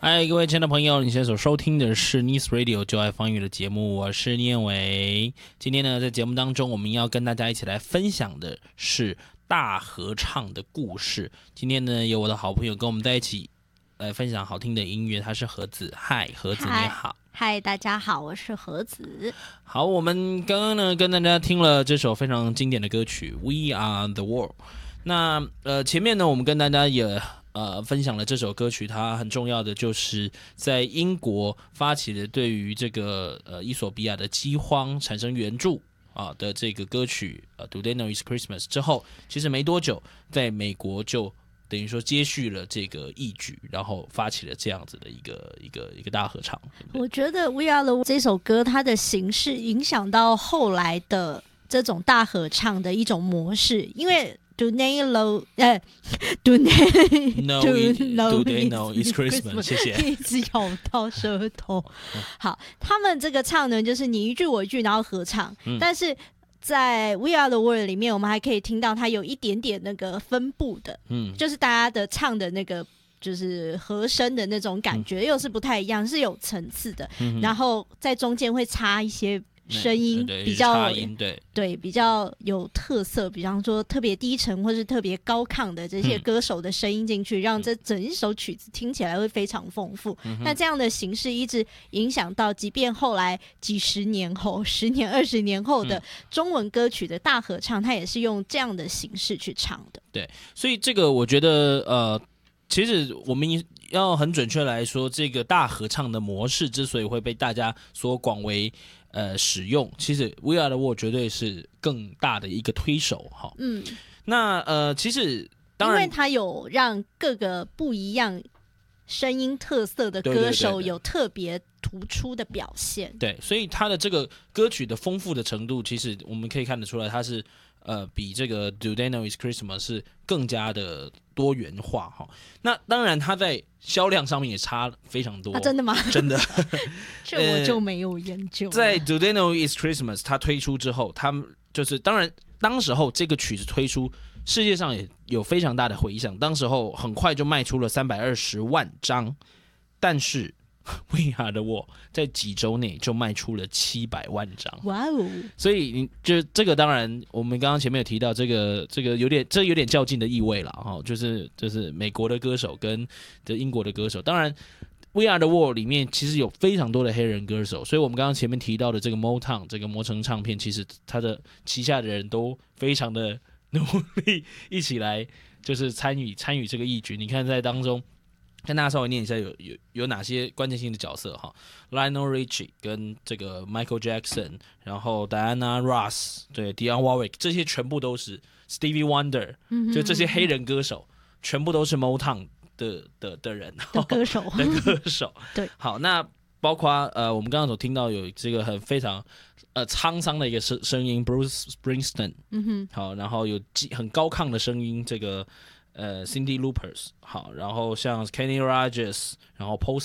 嗨，各位亲爱的朋友，你现在所收听的是 Nice Radio 就爱方语的节目，我是念伟。今天呢，在节目当中，我们要跟大家一起来分享的是大合唱的故事。今天呢，有我的好朋友跟我们在一起来分享好听的音乐，他是何子。嗨，何子你好。 嗨，大家好，我是何子。 好，我们刚刚呢跟大家听了这首非常经典的歌曲《We Are the World》。那前面呢，我们跟大家也分享了这首歌曲，它很重要的就是在英国发起了对于这个伊索比亚的饥荒产生援助的这个歌曲Do They Know It's Christmas 之后，其实没多久，在美国就等于说接续了这个义举，然后发起了这样子的一个大合唱。 我觉得 We Are the World 这首歌它的形式影响到后来的这种大合唱的一种模式，因为Do they know it's Christmas？ 谢谢。一直咬到舌头。好，他们这个唱呢，就是你一句我一句，然后合唱。但是在 We Are the World 里面，我们还可以听到它有一点点那个分布的，就是大家的唱的那个。就是和声的那种感觉，又是不太一样，是有层次的。然后在中间会插一些声音，比较对比较有特色，比方说特别低沉或是特别高亢的这些歌手的声音进去，让这整一首曲子听起来会非常丰富。那这样的形式一直影响到，即便后来几十年后、10年、20年后的中文歌曲的大合唱，它也是用这样的形式去唱的。 对，所以这个我觉得其实我们要很准确来说，这个大合唱的模式之所以会被大家所广为使用，其实 We Are the World 绝对是更大的一个推手哈。那其实当然， 因为它有让各个不一样声音特色的歌手有特别突出的表现。 对，所以它的这个歌曲的丰富的程度，其实我们可以看得出来，它是比这个 Do They Know It's Christmas 是更加的多元化哈。那当然，它在销量上面也差非常多。 真的吗？ 真的， 这我就没有研究。 在 Do They Know It's Christmas 它推出之后，他们就是当然，当时候这个曲子推出，世界上也有非常大的回响。当时候很快就卖出了320万张，但是We Are the World 在几周内就卖出了700万张。 哇哦！ 所以你就这个当然，我们刚刚前面有提到这个有点较劲的意味了哈，就是美国的歌手跟英国的歌手，当然。We Are the World 里面其实有非常多的黑人歌手，所以我们刚刚前面提到的这个 Motown 这个魔城唱片，其实它的旗下的人都非常的努力，一起来就是参与这个义举。你看在当中，跟大家稍微念一下有哪些关键性的角色哈 ，Lionel Richie 跟这个 Michael Jackson， 然后 Diana Ross， 对 Dionne Warwick， 这些全部都是 Stevie Wonder， 就这些黑人歌手全部都是 Motown。的人的歌手对，好，那包括我们刚刚所听到有这个非常沧桑的一个声音 Bruce Springsteen， 好，然后有很高亢的声音这个Cyndi Lauper， 好，然后像 Kenny Rogers， 然后 Paul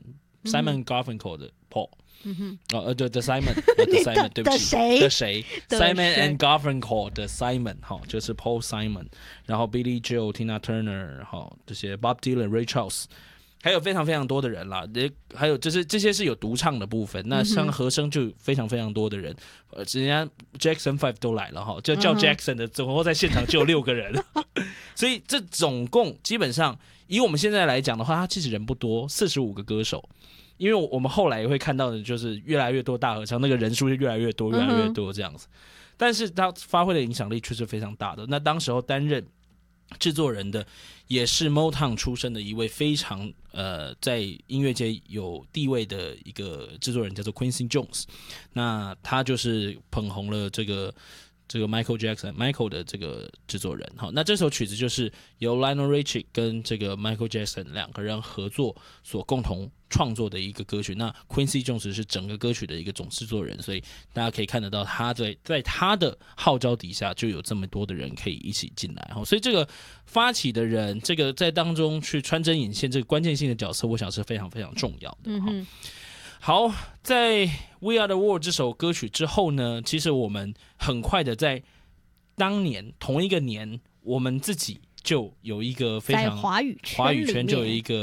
Simon Garfunkel 的 Paul。对 The Simon， 对不起，的谁 Simon and Garfunkel 的 Simon， 就是 Paul Simon， 然后 Billy Joel、Tina Turner， 这些 Bob Dylan、Ray Charles， 还有非常非常多的人啦，还有就是这些是有独唱的部分，那像和声就非常非常多的人，人家 Jackson 5都来了哈，就叫 Jackson 的总共在现场就有6个人，所以这总共基本上以我们现在来讲的话，他其实人不多，45个歌手。因为我们后来也会看到的，就是越来越多大合唱，那个人数就越来越多，越来越多这样子。但是它发挥的影响力却是非常大的。那当时候担任制作人的也是 Motown 出身的一位非常在音乐界有地位的一个制作人，叫做 Quincy Jones。那他就是捧红了这个 Michael Jackson 的这个制作人。好，那这首曲子就是由 Lionel Richie 跟这个 Michael Jackson 2个人合作所共同创作的一个歌曲。那 Quincy Jones 是整个歌曲的一个总制作人，所以大家可以看得到他在他的号召底下就有这么多的人可以一起进来。所以这个发起的人，这个在当中去穿针引线这个关键性的角色，我想是非常非常重要的。好，在 We Are the World 这首歌曲之后呢，其实我们很快的在当年同一个年，我们自己就有一个非常在华语圈就有一个